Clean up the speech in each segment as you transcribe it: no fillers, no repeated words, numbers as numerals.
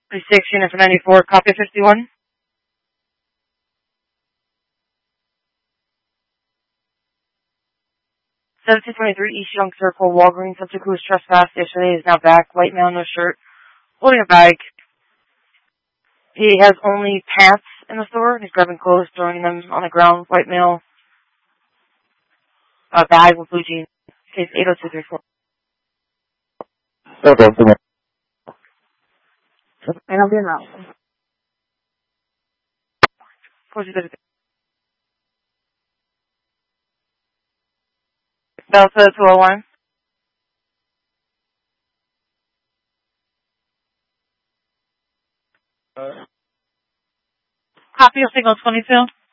36, unit for 94, copy 51. 1723 East Young Circle, Walgreens, subject who was trespassed yesterday is now back. White male, no shirt, holding a bag. He has only pants in the store. He's grabbing clothes, throwing them on the ground. White male, bag with blue jeans. Case 80234. Okay. And I'll be around. 4233. Delta 201. Copy of signal 22.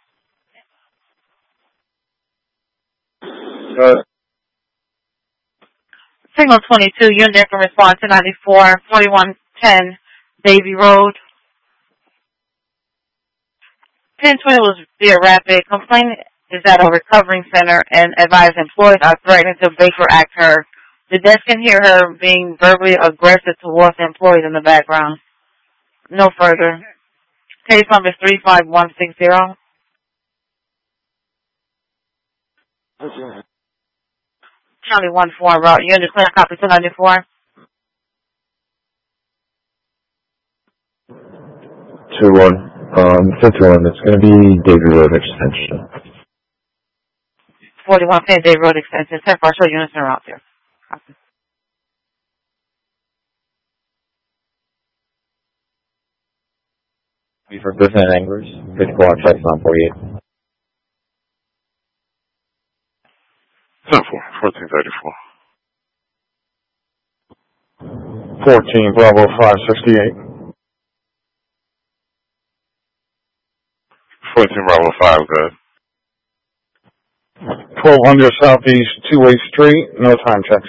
Signal 22, unit can respond to 94, 4110 Davy Road. 1020 was via rapid. Complaint is at a recovering center and advised employees are threatening to Baker Act her. The desk can hear her being verbally aggressive towards employees in the background. No further. Case number 35160. County 14 route. Unit clear copy 294. 2-1. 51, it's going to be Davy Road Extension. 4110 Davy Road Extension. 10 partial units in route there. Copy. For Griffin and Anglers, 54 on track 948. 1434. 14 Bravo 568. 14 Bravo 5, good. 1200 Southeast 2-way Street, no time checks.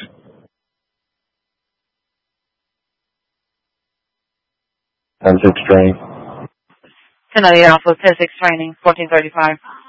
10-6 training. 1098 Alpha 10-6 training, 1435.